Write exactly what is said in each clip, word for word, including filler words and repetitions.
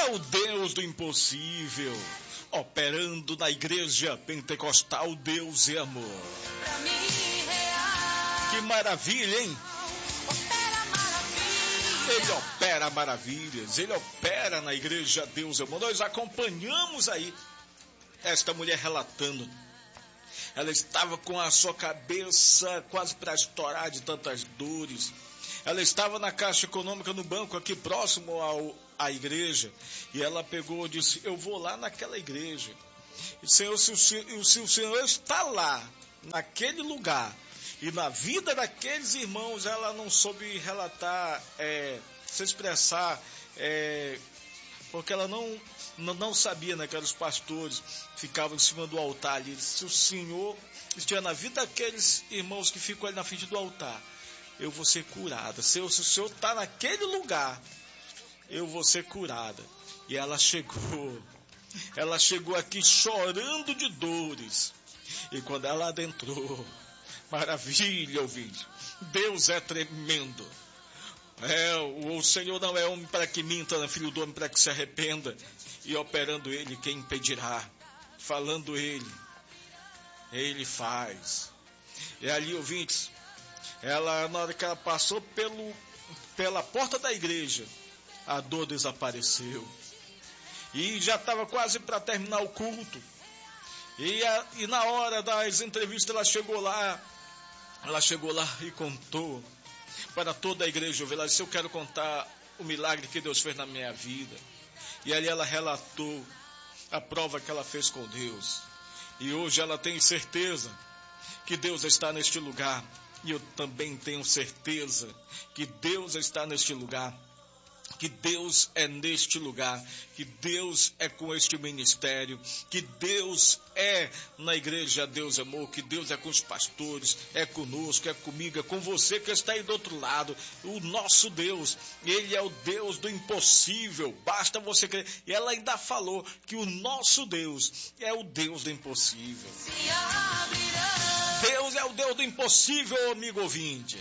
é o Deus do impossível, operando na igreja pentecostal. Deus é amor. Que maravilha, hein? Ele opera maravilhas, ele opera na igreja Deus é amor. Nós acompanhamos aí esta mulher relatando. Ela estava com a sua cabeça quase para estourar de tantas dores. Ela estava na Caixa Econômica, no banco aqui próximo ao, à igreja. E ela pegou e disse, eu vou lá naquela igreja. E Senhor, se o, se o Senhor está lá, naquele lugar, e na vida daqueles irmãos, ela não soube relatar, é, se expressar, é, porque ela não, não, não sabia, né, que os pastores ficavam em cima do altar ali. Se o Senhor estiver na vida daqueles irmãos que ficam ali na frente do altar, eu vou ser curada. Se o Senhor está naquele lugar, eu vou ser curada. E ela chegou, ela chegou aqui chorando de dores. E quando ela adentrou, maravilha, ouvinte, Deus é tremendo. É, o Senhor não é homem para que minta, não é filho do homem para que se arrependa. E operando ele, quem impedirá? Falando ele, ele faz. E ali, ouvintes, ela, na hora que ela passou pelo, pela porta da igreja, a dor desapareceu. E já estava quase para terminar o culto. E, a, e na hora das entrevistas ela chegou lá, ela chegou lá e contou para toda a igreja. Ela disse, eu quero contar o milagre que Deus fez na minha vida. E ali ela relatou a prova que ela fez com Deus. E hoje ela tem certeza que Deus está neste lugar. E eu também tenho certeza que Deus está neste lugar. Que Deus é neste lugar, que Deus é com este ministério, que Deus é na igreja Deus é amor, que Deus é com os pastores, é conosco, é comigo, é com você que está aí do outro lado. O nosso Deus, ele é o Deus do impossível, basta você crer. E ela ainda falou que o nosso Deus é o Deus do impossível. Deus é o Deus do impossível, amigo ouvinte.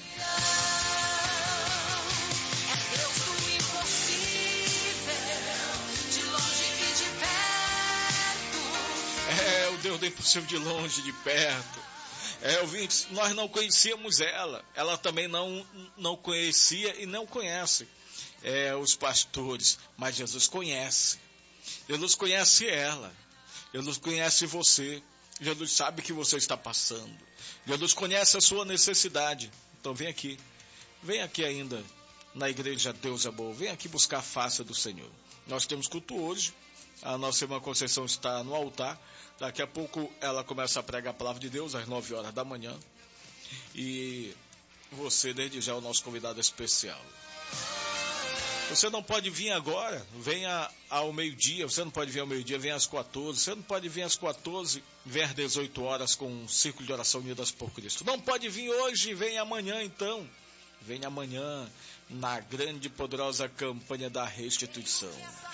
É o Deus do impossível de longe, de perto. É, ouvintes, nós não conhecíamos ela. Ela também não, não conhecia e não conhece é, os pastores. Mas Jesus conhece. Jesus conhece ela. Jesus conhece você. Jesus sabe o que você está passando. Jesus conhece a sua necessidade. Então vem aqui. Vem aqui ainda na igreja Deus é Bom. Vem aqui buscar a face do Senhor. Nós temos culto hoje. A nossa irmã Conceição está no altar. Daqui a pouco ela começa a pregar a palavra de Deus às nove horas da manhã. E você, desde já, é o nosso convidado especial. Você não pode vir agora, venha ao meio-dia. Você não pode vir ao meio-dia, venha às quatorze. Você não pode vir às quatorze, venha às dezoito horas com um círculo de oração Unidas por Cristo. Não pode vir hoje, venha amanhã então. Venha amanhã na grande e poderosa campanha da restituição.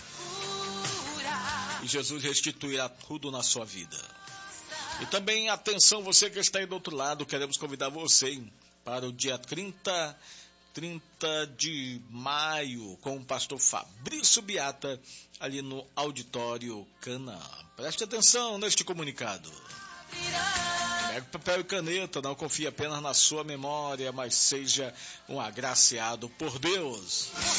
E Jesus restituirá tudo na sua vida. E também, atenção, você que está aí do outro lado, queremos convidar você hein, para o dia trinta, trinta de maio, com o pastor Fabrício Beata, ali no Auditório Cana. Preste atenção neste comunicado. Pegue papel e caneta, não confie apenas na sua memória, mas seja um agraciado por Deus.